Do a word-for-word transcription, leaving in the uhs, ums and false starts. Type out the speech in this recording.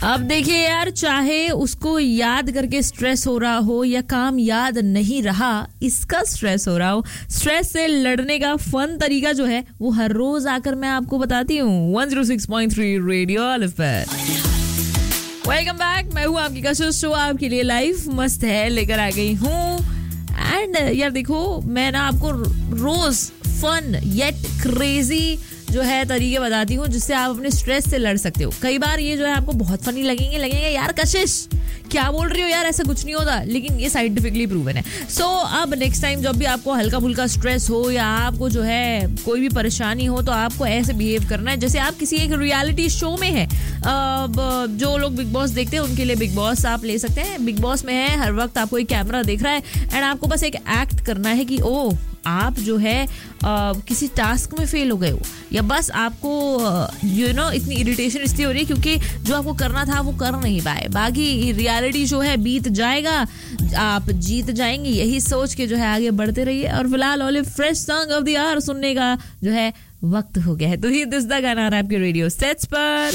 अब देखिए यार, चाहे उसको याद करके स्ट्रेस हो रहा हो या काम याद नहीं रहा इसका स्ट्रेस हो रहा हो, स्ट्रेस से लड़ने का फन तरीका जो है वो हर रोज आकर मैं आपको बताती हूँ one zero six point three radio olive पे। वेलकम बैक, मैं हूँ आपकी कशिश, शो आपके लिए लाइफ मस्त है लेकर आ गई हूँ। एंड यार देखो, मैं ना आपको रोज फन येट क्रेजी जो है तरीके बताती हूँ जिससे आप अपने स्ट्रेस से लड़ सकते हो। कई बार ये जो है आपको बहुत फनी लगेंगे लगेंगे यार कशिश क्या बोल रही हो यार, ऐसा कुछ नहीं होता, लेकिन ये साइंटिफिकली प्रूवन है। सो so, अब नेक्स्ट टाइम जब भी आपको हल्का फुल्का स्ट्रेस हो या आपको जो है कोई भी परेशानी हो तो आपको ऐसे बिहेव करना है जैसे आप किसी एक रियलिटी शो में हैं। अब जो लोग बिग बॉस देखते हैं उनके लिए बिग बॉस आप ले सकते हैं। बिग बॉस में है, हर वक्त आपको एक कैमरा देख रहा है एंड आपको बस एक एक्ट करना है कि ओ आप जो है आ, किसी टास्क में फेल हो गए हो, या बस आपको यू नो इतनी इरिटेशन इसलिए हो रही है क्योंकि जो आपको करना था वो कर नहीं पाए। बाकी रियलिटी शो है, बीत जाएगा, आप जीत जाएंगे, यही सोच के जो है आगे बढ़ते रहिए। और फिलहाल olive fresh song of the our सुनने का जो है वक्त हो गया है, तो ही दिस द गाना आ रहा है आपके रेडियो सेट्स पर।